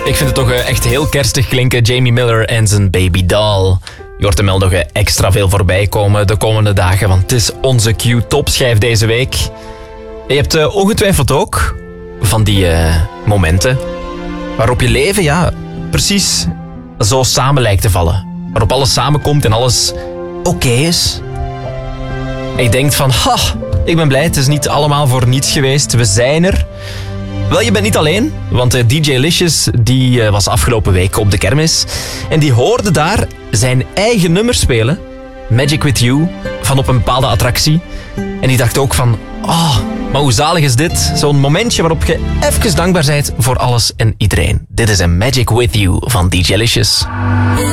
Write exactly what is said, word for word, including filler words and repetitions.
Ik vind het toch echt heel kerstig klinken. Jamie Miller en zijn Baby Doll. Je hoort hem wel nog extra veel voorbij komen de komende dagen, want het is onze Q-topschijf deze week. Je hebt uh, ongetwijfeld ook van die uh, momenten waarop je leven, ja, precies zo samen lijkt te vallen. Waarop alles samenkomt en alles oké okay is. En je denkt van, ha, ik ben blij, het is niet allemaal voor niets geweest. We zijn er. Wel, je bent niet alleen, want uh, D J Licious die, uh, was afgelopen week op de kermis. En die hoorde daar zijn eigen nummer spelen, Magic With You, van op een bepaalde attractie. En die dacht ook van, oh, maar hoe zalig is dit? Zo'n momentje waarop je even dankbaar bent voor alles en iedereen. Dit is een Magic With You van D J Licious.